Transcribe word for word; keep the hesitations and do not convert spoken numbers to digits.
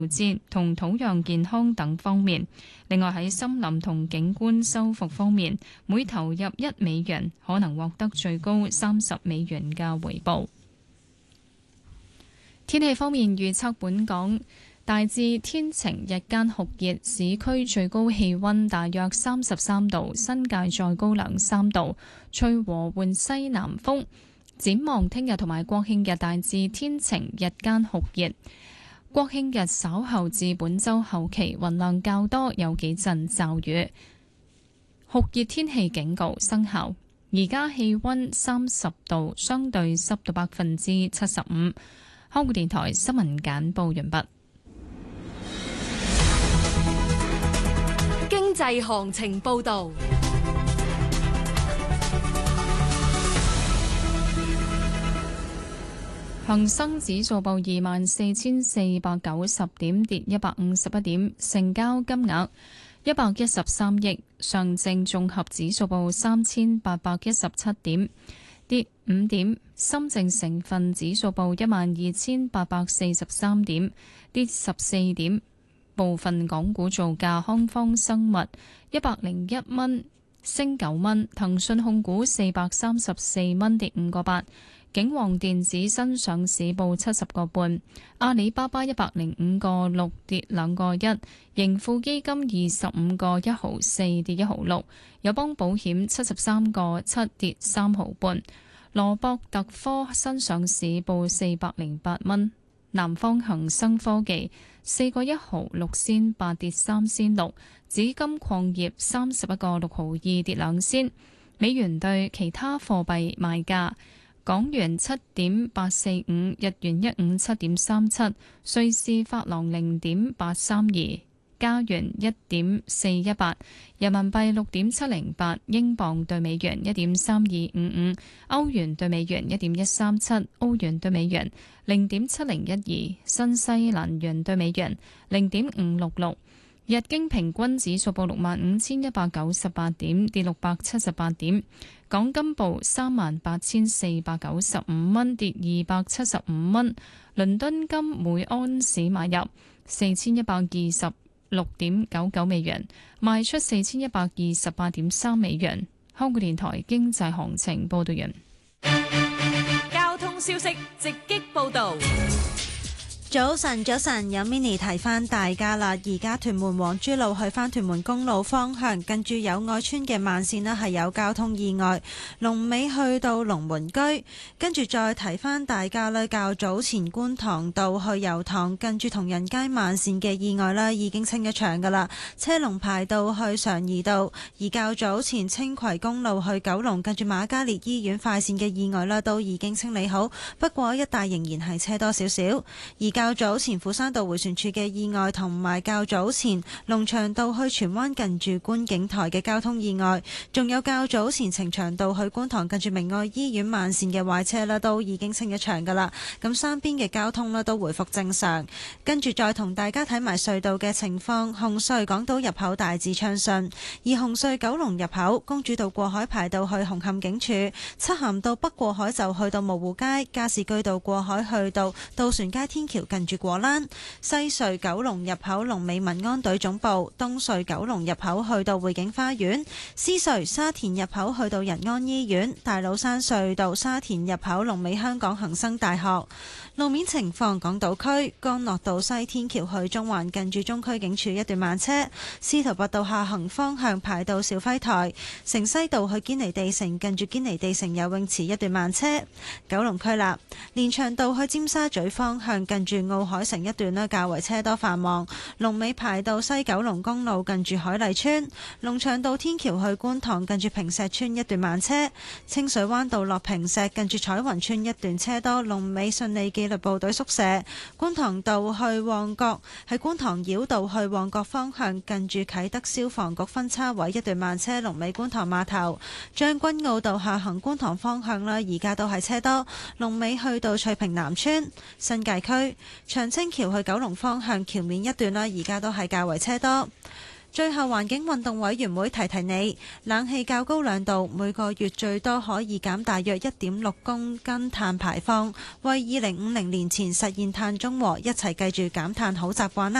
節同土壤健康等方面。另外喺森林同景觀修復方面，每投入一美元可能獲得最高三十美元嘅回報。天氣方面預測，本港大致天晴，日間酷熱，市區最高氣溫大約三十三度，新界再高兩三度，吹和緩西南風。展望聽日同埋國慶日大致天晴，日間酷熱。國慶日稍後至本週後期雲量較多，有幾陣驟雨。酷熱天氣警告生效。而家氣溫三十度，相對濕度百分之七十五。香港電台新聞簡報完畢。 經濟行情報道。 恒生指數報二萬四千四百九十點，跌一百五十一點，成交金額一百一十三億。上證綜合指數報三千八百一十七點，跌五點。深證成分指數報一萬二千八百四十三點，跌十四點。部分港股造價，康方生物一百零一蚊，升九蚊；騰訊控股四百三十四蚊，跌五個八。景旺電子新上市報七十個半，阿里巴巴一百零五個六跌兩個一，盈富基金二十五個一毫四跌一毫六，友邦保險七十三個七跌三毫半，羅博特科新上市報四百零八蚊，南方恒生科技四個一毫六仙八跌三仙六，紫金礦業三十一個六毫二跌兩仙，美元對其他貨幣賣價。港元七點八四五，日元一五七點三七，瑞士法郎零點八三二，加元一點四一八，人民幣六點七零八，英鎊對美元一點三二五五，歐元對美元一點一三七，澳元對美元零點七零一二，新西蘭元對美元零點五六六。日經平均指數報六萬五千一百九十八點，跌六百七十八點。港金報三萬八千四百九十五蚊，跌二百七十五蚊。倫敦金每安士買入四千一百二十六點九九美元，賣出四千一百二十八點三美元。香港電台經濟行情報道完。 交通消息直擊報道。 早晨，早晨，有 mini 提翻大家啦。而家屯門黃珠路去翻屯門公路方向，近住友愛村嘅慢線呢係有交通意外，龍尾去到龍門居。跟住再提翻大家啦，較早前觀塘道去油塘近住同仁街慢線嘅意外啦，已經清一場噶啦，車龍排到去常怡道。而較早前青葵公路去九龍近住瑪嘉烈醫院快線嘅意外啦，都已經清理好，不過一帶仍然係車多少少。而較早前斧山道迴旋處嘅意外，同埋較早前龍翔道去荃灣近住觀景台嘅交通意外，仲有較早前呈祥道去觀塘近住明愛醫院慢線嘅壞車啦，都已經清一場噶啦。咁三邊嘅交通咧都回復正常。跟住再同大家睇埋隧道嘅情況，紅隧港島入口大致暢順，而紅隧九龍入口公主道過海排到去紅磡警署，漆咸道北過海就去到蕪湖街，加士居道過海去到渡船街天橋近住果欄，西隧九龍入口龍尾民安隊總部，東隧九龍入口去到匯景花園，獅隧沙田入口去到仁安醫院，大老山隧道沙田入口龍尾香港恒生大學。路面情況，港島區干諾道西天橋去中環近住中區警署一段慢車，司徒拔道下行方向排到肇輝台，城西道去堅尼地城近住堅尼地城游泳池一段慢車。九龍區啦，連翔道去尖沙咀方向近住奧海城一段咧較為車多繁忙，龍尾排到西九龍公路近住海麗村，龍翔道天橋去觀塘近住坪石村一段慢車，清水灣道落坪石近住彩雲村一段車多，龍尾順利紀律部隊宿舍。觀塘道去旺角喺觀塘繞道去旺角方向近住啟德消防局分叉位一段慢車，龍尾觀塘碼頭。將軍澳道下行觀塘方向啦，而家都係車多，龍尾去到翠屏南村。新界區長青橋去九龍方向橋面一段啦，而家都係較為車多。 最後，環境運動委員會提提你，冷氣較高兩度，每個月最多可以減大約一點六公斤碳排放，為二零五零年前實現碳中和，一齊繼續減碳好習慣啦。